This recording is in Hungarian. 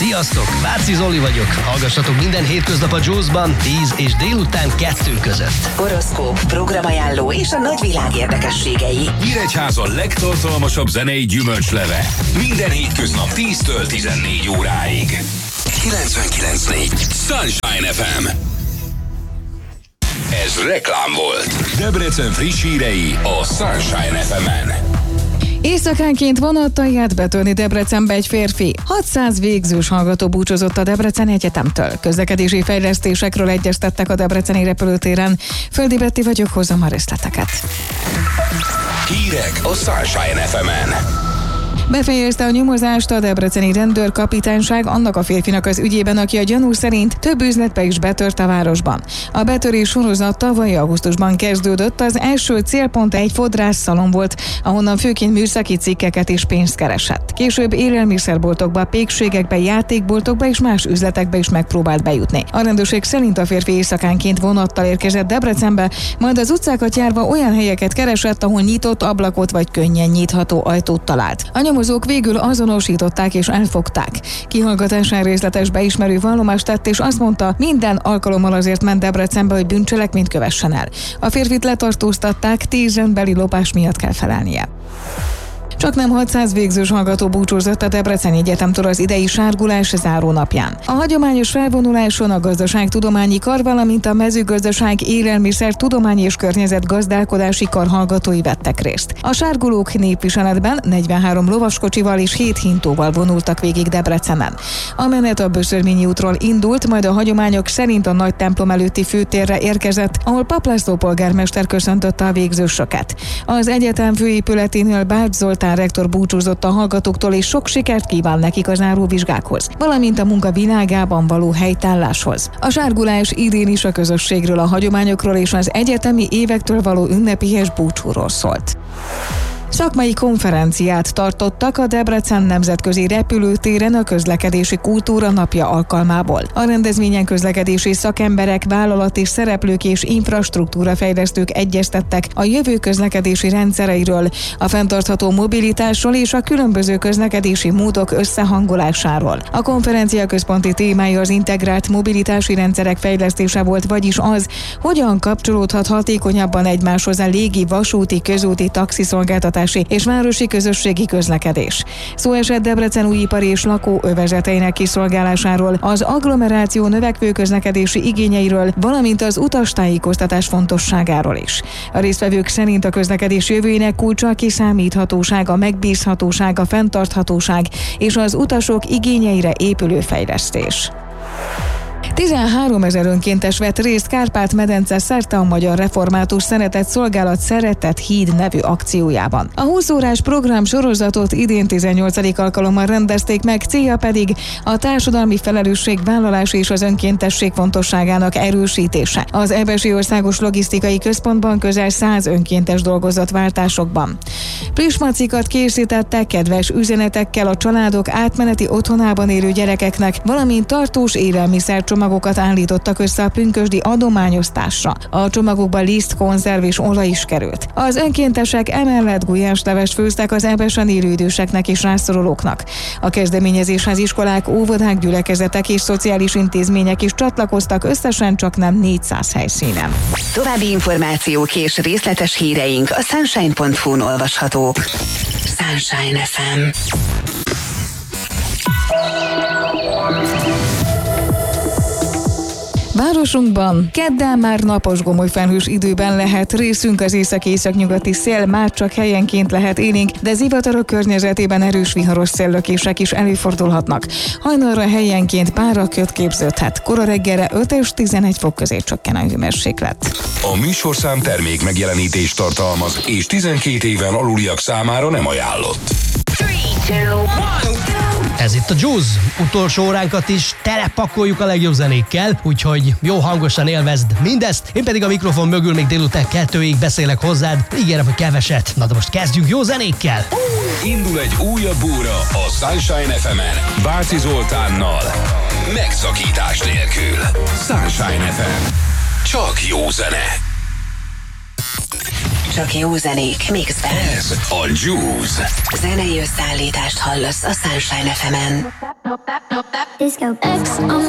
Sziasztok, Váci Zoli vagyok. Hallgassatok minden hétköznap a Juice-ban 10 és délután 2 között. Horoszkóp, programajánló és a nagyvilág érdekességei. Nyíregyháza legtartalmasabb zenei gyümölcsleve. Minden hétköznap 10-től 14 óráig. 99.4 Sunshine FM. Ez reklám volt. Debrecen friss hírei a Sunshine FM-en. Éjszakánként vonattal járt betörni Debrecenbe egy férfi. 600 végzős hallgató búcsúzott a Debreceni Egyetemtől. Közlekedési fejlesztésekről egyeztettek a debreceni repülőtéren. Földi Betti vagyok, hozom a részleteket. Hírek a Sunshine FM-en. Befejezte a nyomozást a debreceni rendőrkapitányság annak a férfinak az ügyében, aki a gyanú szerint több üzletbe is betört a városban. A betörés sorozat tavaly augusztusban kezdődött, az első célpont egy fodrásszalon volt, ahonnan főként műszaki cikkeket és pénzt keresett. Később élelmiszerboltokba, pékségekbe, játékboltokba és más üzletekbe is megpróbált bejutni. A rendőrség szerint a férfi éjszakánként vonattal érkezett Debrecenbe, majd az utcákat járva olyan helyeket keresett, ahol nyitott ablakot vagy könnyen nyitható ajtót talált. A nyomozók végül azonosították és elfogták. Kihallgatásán részletes beismerő vallomást tett, és azt mondta, minden alkalommal azért ment Debrecenbe, hogy bűncselekményt kövessen el. A férfit letartóztatták, 10 rendbeli lopás miatt kell felelnie. Csaknem 600 végzős hallgató búcsúzott a Debreceni Egyetemtől az idei sárgulás zárónapján. A hagyományos felvonuláson a gazdaságtudományi kar, valamint a mezőgazdaság, élelmiszer, tudományi és környezetgazdálkodási kar hallgatói vettek részt. A sárgulók népviseletben 43 lovaskocsival és 7 hintóval vonultak végig Debrecenen. A menet a Böszörményi útról indult, majd a hagyományok szerint a nagy templom előtti főtérre érkezett, ahol Pap László polgármester köszöntötte a végzősöket. Az egyetem főépületénél Bács Zoltán rektor búcsúzott a hallgatóktól, és sok sikert kíván nekik a záróvizsgákhoz, valamint a munka világában való helytálláshoz. A sárgulás idén is a közösségről, a hagyományokról és az egyetemi évektől való ünnepélyes búcsúról szólt. Szakmai konferenciát tartottak a Debrecen nemzetközi repülőtéren a közlekedési kultúra napja alkalmából. A rendezvényen közlekedési szakemberek, vállalati szereplők és infrastruktúrafejlesztők egyeztettek a jövő közlekedési rendszereiről, a fenntartható mobilitásról és a különböző közlekedési módok összehangolásáról. A konferencia központi témája az integrált mobilitási rendszerek fejlesztése volt, vagyis az, hogyan kapcsolódhat hatékonyabban egymáshoz a légi, vasúti, közúti taxiszolgáltatás és városi közösségi közlekedés. Szó esett Debrecen újipari és lakóövezeteinek kiszolgálásáról, az agglomeráció növekvő közlekedési igényeiről, valamint az utastájékoztatás fontosságáról is. A résztvevők szerint a közlekedés jövőjének kulcsa a kiszámíthatóság, a megbízhatóság, a fenntarthatóság és az utasok igényeire épülő fejlesztés. 13 000 önkéntes vett részt Kárpát-medence szerte a Magyar Református Szeretett Szolgálat Szeretett Híd nevű akciójában. A 20 órás program sorozatot idén 18. alkalommal rendezték meg, célja pedig a társadalmi felelősségvállalás és az önkéntesség fontosságának erősítése. Az Ebesi Országos Logisztikai Központban közel 100 önkéntes dolgozott váltásokban. Plüsmacikat készítettek kedves üzenetekkel a családok átmeneti otthonában élő gyerekeknek, valamint tartós élelmiszercsomagokat állítottak össze a pünkösdi adományosztásra. A csomagokban liszt, konzerv és olaj is került. Az önkéntesek emellett gulyáslevest főztek az ebesen élő időseknek és rászorulóknak. A kezdeményezéshez iskolák, óvodák, gyülekezetek és szociális intézmények is csatlakoztak, összesen csaknem 400 helyszínen. További információk és részletes híreink a sunshine.hu-n olvashatók. Sunshine FM. Városunkban kedden már napos gomolyfelhős időben lehet részünk, az észak-északnyugati szél már csak helyenként lehet élénk, de zivatarok környezetében erős viharos széllökések is előfordulhatnak. Hajnalra helyenként páraköd képződhet. Kora reggelre 5 és 11 fok közé csökken a hőmérséklet. A műsorszám termék megjelenítést tartalmaz, és 12 éven aluliak számára nem ajánlott. 3, 2, 1, Ez itt a Juice. Utolsó óránkat is telepakoljuk a legjobb zenékkel, úgyhogy jó hangosan élvezd mindezt. Én pedig a mikrofon mögül még délután 2-ig beszélek hozzád. Ígérem, hogy keveset. Na de most kezdjünk jó zenékkel. Indul egy újabb óra a Sunshine FM-en. Váci Zoltánnal. Megszakítás nélkül. Sunshine FM. Csak jó zene. Csak jó zenék mixben. Ez a Juice. Zenei összeállítást hallasz a Sunshine FM-en. Disco X on